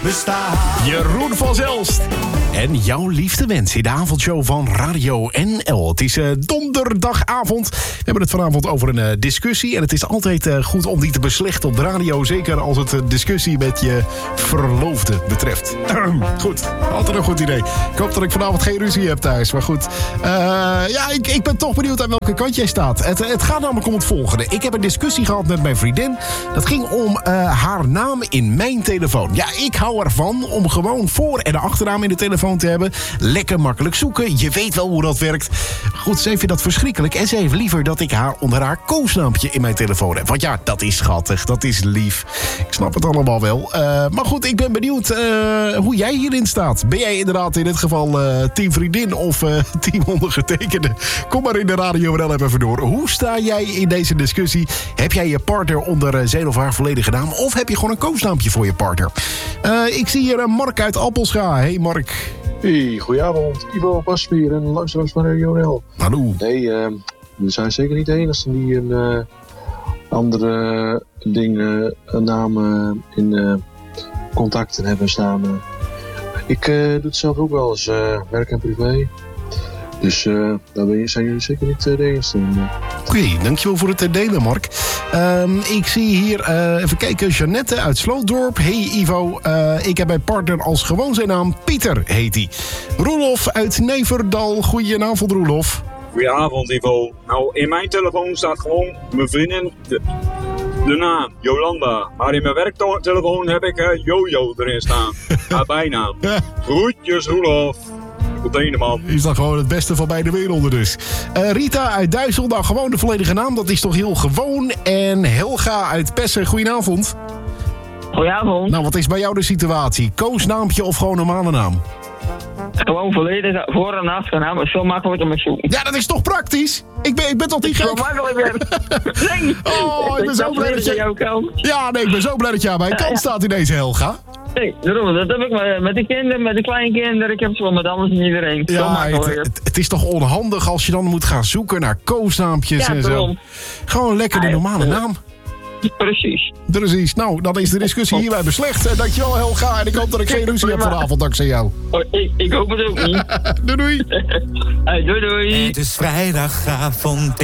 bestaan. Jeroen van Zelst. En jouw liefste wens in de avondshow van Radio NL. Het is donderdagavond. We hebben het vanavond over een discussie. En het is altijd goed om die te beslechten op de radio. Zeker als het een discussie met je verloofde betreft. Goed, altijd een goed idee. Ik hoop dat ik vanavond geen ruzie heb thuis. Maar goed, ik ben toch benieuwd aan welke kant jij staat. Het gaat namelijk om het volgende. Ik heb een discussie gehad met mijn vriendin. Dat ging om haar naam in mijn telefoon. Ja, ik hou ervan om gewoon voor- en achternaam in de telefoon te hebben. Lekker makkelijk zoeken. Je weet wel hoe dat werkt. Goed, ze vindt dat verschrikkelijk. En ze heeft liever dat ik haar onder haar koosnaampje in mijn telefoon heb. Want ja, dat is schattig. Dat is lief. Ik snap het allemaal wel. Maar goed, ik ben benieuwd hoe jij hierin staat. Ben jij inderdaad in dit geval team vriendin of team ondergetekende? Kom maar in de Radio NL even door. Hoe sta jij in deze discussie? Heb jij je partner onder zijn of haar volledige naam? Of heb je gewoon een koosnaampje voor je partner? Ik zie hier Mark uit Appelscha. Hey Mark. Hey, goedenavond. Ivo Passpier en luisteraars van Radio NL. Hallo. Nee, we zijn zeker niet de enige die een andere namen in contacten hebben staan. Ik doe het zelf ook wel eens, werk en privé. Dus daar zijn jullie zeker niet de enige. Oké, dankjewel voor het delen, Mark. Ik zie hier, even kijken, Jeannette uit Slootdorp. Hey Ivo, ik heb mijn partner als gewoon zijn naam Pieter, heet hij. Roelof uit Neverdal. Goedenavond, Roelof. Goedenavond, Ivo. Nou, in mijn telefoon staat gewoon mijn vriendin, de naam, Jolanda. Maar in mijn werktelefoon heb ik Jojo erin staan. Haar bijnaam. Groetjes, Roelof. Tot ene man. Is dan gewoon het beste van beide werelden dus. Rita uit Duitsel, nou gewoon de volledige naam. Dat is toch heel gewoon. En Helga uit Pessen, goedenavond. Goedenavond. Nou, wat is bij jou de situatie? Koosnaampje of gewoon normale naam? Gewoon volledig voor- en achternaam is zo makkelijk om te zoeken. Ja, dat is toch praktisch? Ik ben toch niet gek? Zo makkelijk. Nee. Oh, ik ben zo blij dat je... jouw kant. Ja, nee, ik ben zo blij dat je aan mijn kant staat in deze Helga. Nee, daarom, dat heb ik met de kinderen, met de kleinkinderen. Ik heb het wel met alles en iedereen. Zo Ja, makkelijk. het is toch onhandig als je dan moet gaan zoeken naar koosnaampjes en zo. Daarom. Gewoon lekker de normale naam. Precies. Nou, dan is de discussie hierbij beslecht. Dankjewel Helga en ik hoop dat ik geen ruzie heb vanavond dankzij jou. Oh, ik hoop het ook niet. Doei doei. Hey, doei. Het is vrijdagavond.